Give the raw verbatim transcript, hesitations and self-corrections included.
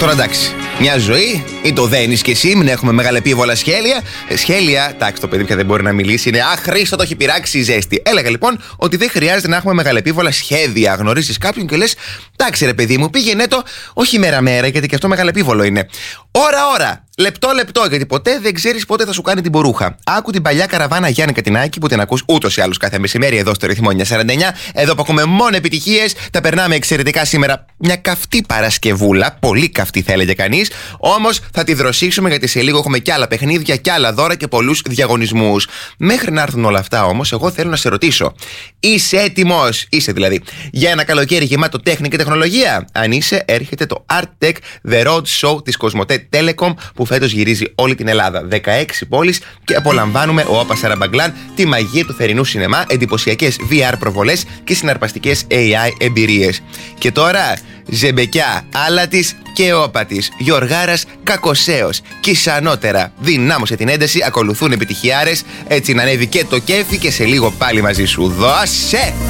Τώρα εντάξει, μια ζωή, ή το δένεις κι εσύ, μην έχουμε μεγαλεπίβολα σχέλια. Ε, σχέλια, εντάξει, το παιδί πια δεν μπορεί να μιλήσει, είναι άχρηστο, το έχει πειράξει η ζέστη. Έλεγα λοιπόν ότι δεν χρειάζεται να έχουμε μεγαλεπίβολα σχέδια. Γνωρίζεις κάποιον και λες, εντάξει ρε παιδί μου, πήγαινε το, όχι μέρα-μέρα, γιατί και αυτό μεγαλεπίβολο είναι. Ώρα-ώρα, λεπτό-λεπτό, γιατί ποτέ δεν ξέρεις πότε θα σου κάνει την μπορούχα. Άκου την παλιά καραβάνα Γιάννη Κατινάκη που την ακούς ούτως ή άλλως κάθε μεσημέρι εδώ στο ρυθμό εννιακόσια σαράντα εννιά. Εδώ που ακούμε μόνο επιτυχίες, τα περνάμε εξαιρετικά σήμερα. Μια καυτή Παρασκευούλα, πολύ καυτή θα έλεγε κανείς. Όμως θα τη δροσίσουμε γιατί σε λίγο έχουμε κι άλλα παιχνίδια, κι άλλα δώρα και πολλούς διαγωνισμούς. Μέχρι να έρθουν όλα αυτά όμως, εγώ θέλω να σε ρωτήσω. Είσαι έτοιμος, είσαι δηλαδή, για ένα καλοκαίρι γεμάτο τέχνη και τεχνολογία? Αν είσαι, έρχεται το Art Tech The Road Show της Κοσμοτέ Telecom που φέτος γυρίζει όλη την Ελλάδα. δεκαέξι πόλεις και απολαμβάνουμε ο Όπα Σαραμπαγκλάν τη μαγεία του θερινού σινεμά, εντυπωσιακές βι αρ προβολές και συναρπαστικές έι άι εμπειρίες. Και τώρα, ζεμπεκιά, άλλα της και όπα της, Γιωργάρας Κακοσέος, Κισανότερα. Δυνάμωσε την ένταση, ακολουθούν επιτυχιάρες, έτσι να ανέβει και το κέφι και σε λίγο πάλι μαζί σου. Δώσε!